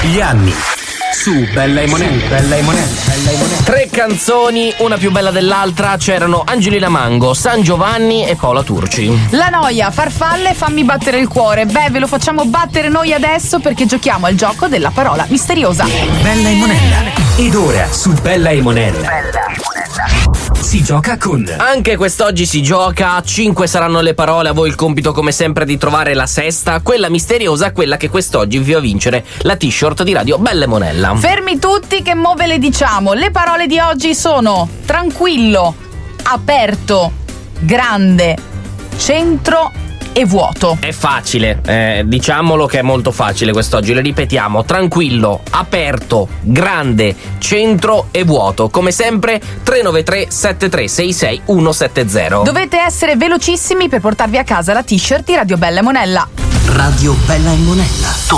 Gli anni su Bella e Monella. 3 canzoni, una più bella dell'altra. C'erano Angelina Mango, San Giovanni e Paola Turci. La noia, farfalle, fammi battere il cuore. Beh, ve lo facciamo battere noi adesso perché giochiamo al gioco della parola misteriosa. Bella e Monella. Ed ora su Bella e Monella si gioca con... Anche quest'oggi si gioca, 5 saranno le parole, a voi il compito come sempre di trovare la sesta, quella misteriosa, quella che quest'oggi vi va a vincere la t-shirt di Radio Bella e Monella. Fermi tutti che mo ve le diciamo. Le parole di oggi sono tranquillo, aperto, grande, centro e vuoto. È facile, diciamolo che è molto facile quest'oggi, le ripetiamo: tranquillo, aperto, grande, centro e vuoto. Come sempre 393 7366 170. Dovete essere velocissimi per portarvi a casa la t-shirt di Radio Bella e Monella. Radio Bella e Monella.